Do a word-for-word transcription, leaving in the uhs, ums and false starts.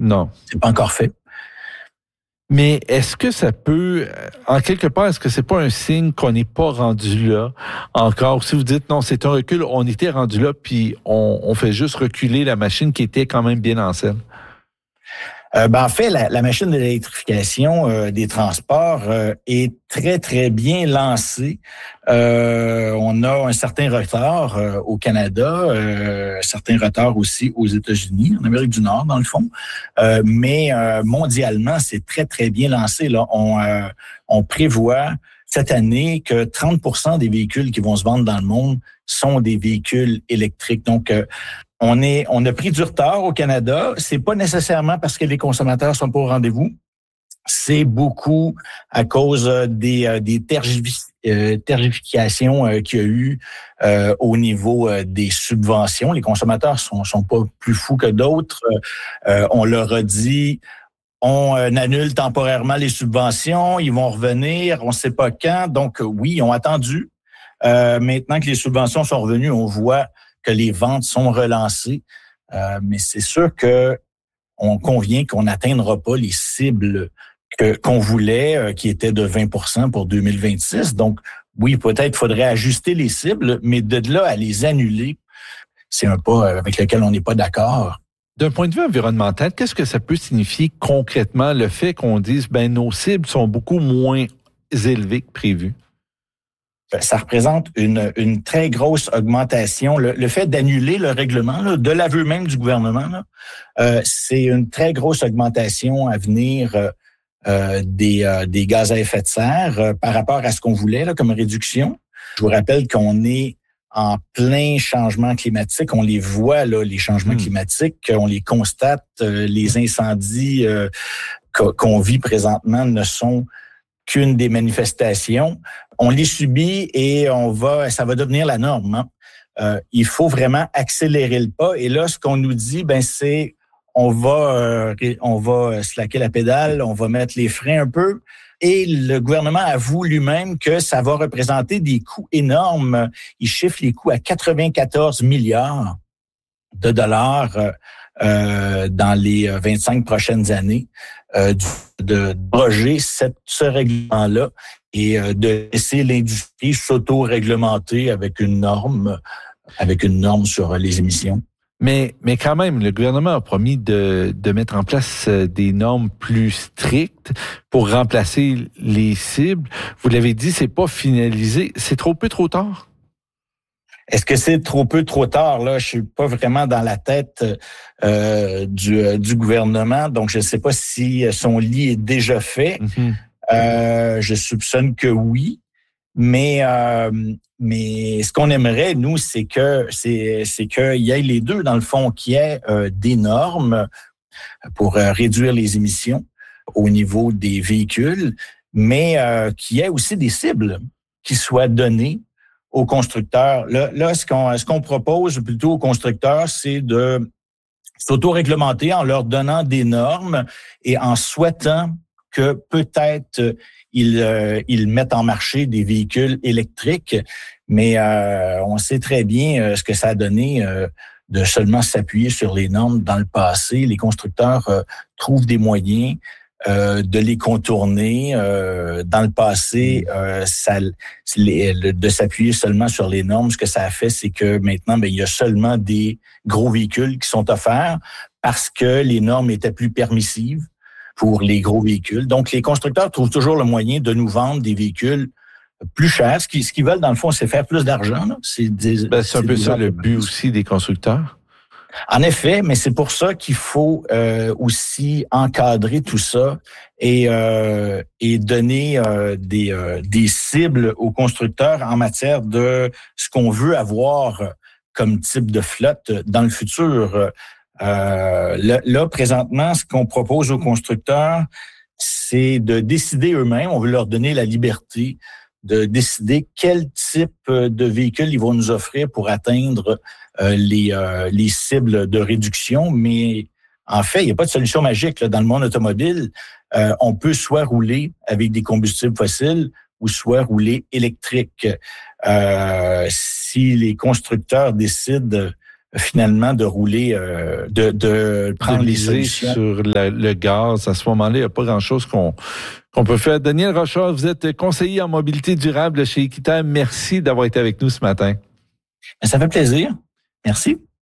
Non. C'est pas encore fait. Mais est-ce que ça peut, en quelque part, est-ce que c'est pas un signe qu'on n'est pas rendu là encore? Si vous dites non, c'est un recul, on était rendu là, puis on, on fait juste reculer la machine qui était quand même bien en selle. Euh, ben en fait, la, la machine de l'électrification euh, des transports euh, est très, très bien lancée. Euh, on a un certain retard euh, au Canada, euh, un certain retard aussi aux États-Unis, en Amérique du Nord, dans le fond. Euh, mais euh, mondialement, c'est très, très bien lancé. Là, on, euh, on prévoit cette année que trente pour cent des véhicules qui vont se vendre dans le monde sont des véhicules électriques. Donc, euh, On est, on a pris du retard au Canada. C'est pas nécessairement parce que les consommateurs sont pas au rendez-vous. C'est beaucoup à cause des, des tergiv- euh, tergifications euh, qu'il y a eu euh, au niveau euh, des subventions. Les consommateurs sont, sont pas plus fous que d'autres. Euh, on leur a dit, on euh, annule temporairement les subventions, ils vont revenir, on sait pas quand. Donc oui, ils ont attendu. Euh, maintenant que les subventions sont revenues, on voit que les ventes sont relancées. Euh, mais c'est sûr que on convient qu'on n'atteindra pas les cibles que, qu'on voulait, euh, qui étaient de vingt pour cent pour deux mille vingt-six. Donc, oui, peut-être faudrait ajuster les cibles, mais de là à les annuler, c'est un pas avec lequel on n'est pas d'accord. D'un point de vue environnemental, qu'est-ce que ça peut signifier concrètement le fait qu'on dise, ben, nos cibles sont beaucoup moins élevées que prévues? Ça représente une, une très grosse augmentation. Le, le fait d'annuler le règlement, là, de l'aveu même du gouvernement, là, euh, c'est une très grosse augmentation à venir euh, des, euh, des gaz à effet de serre euh, par rapport à ce qu'on voulait là, comme réduction. Je vous rappelle qu'on est en plein changement climatique. On les voit, là, les changements mmh. climatiques, on les constate. Euh, les incendies euh, qu'on vit présentement ne sont qu'une des manifestations. On les subit et on va, ça va devenir la norme. Hein? Euh, il faut vraiment accélérer le pas. Et là, ce qu'on nous dit, ben c'est, on va, euh, on va slacker la pédale, on va mettre les freins un peu. Et le gouvernement avoue lui-même que ça va représenter des coûts énormes. Il chiffre les coûts à quatre-vingt-quatorze milliards de dollars euh, dans les vingt-cinq prochaines années. Euh, de broger cette, ce règlement-là et euh, de laisser l'industrie s'auto-réglementer avec une norme, avec une norme sur les émissions. Mais, mais quand même, le gouvernement a promis de, de mettre en place des normes plus strictes pour remplacer les cibles. Vous l'avez dit, c'est pas finalisé. C'est trop peu, trop tard? Est-ce que c'est trop peu, trop tard? Là, je suis pas vraiment dans la tête euh, du, euh, du gouvernement, donc je ne sais pas si son lit est déjà fait. Mm-hmm. Euh, je soupçonne que oui, mais euh, mais ce qu'on aimerait, nous, c'est que c'est c'est qu'il y ait les deux, dans le fond, qu'il y ait euh, des normes pour euh, réduire les émissions au niveau des véhicules, mais euh, qu'il y ait aussi des cibles qui soient données aux constructeurs. Là, là ce qu'on ce qu'on propose plutôt aux constructeurs, c'est de s'auto-réglementer en leur donnant des normes et en souhaitant que peut-être ils, euh, ils mettent en marché des véhicules électriques. Mais euh, on sait très bien euh, ce que ça a donné euh, de seulement s'appuyer sur les normes dans le passé. Les constructeurs euh, trouvent des moyens Euh, de les contourner. Euh, dans le passé, euh, ça, les, le, de s'appuyer seulement sur les normes, ce que ça a fait, c'est que maintenant, ben, il y a seulement des gros véhicules qui sont offerts parce que les normes étaient plus permissives pour les gros véhicules. Donc, les constructeurs trouvent toujours le moyen de nous vendre des véhicules plus chers. Ce qu'ils, ce qu'ils veulent, dans le fond, c'est faire plus d'argent. Là. C'est, des, ben, c'est, c'est un peu ça le but aussi des constructeurs. En effet, mais c'est pour ça qu'il faut euh, aussi encadrer tout ça et euh, et donner euh, des euh, des cibles aux constructeurs en matière de ce qu'on veut avoir comme type de flotte dans le futur. Euh, là, là, présentement, ce qu'on propose aux constructeurs, c'est de décider eux-mêmes. On veut leur donner la liberté de décider quel type de véhicule ils vont nous offrir pour atteindre euh, les, euh, les cibles de réduction. Mais en fait, il n'y a pas de solution magique là. Dans le monde automobile. Euh, on peut soit rouler avec des combustibles fossiles ou soit rouler électrique. Euh, si les constructeurs décident finalement de rouler, euh, de, de prendre de les solutions. Sur la, le gaz. À ce moment-là, il n'y a pas grand-chose qu'on, qu'on peut faire. Daniel Rochard, vous êtes conseiller en mobilité durable chez Équiterre. Merci d'avoir été avec nous ce matin. Ça fait plaisir. Merci.